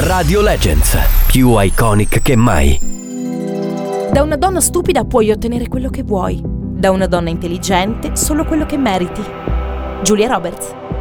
Radio Legends, più iconic che mai. Da una donna stupida puoi ottenere quello che vuoi. Da una donna intelligente solo quello che meriti. Julia Roberts.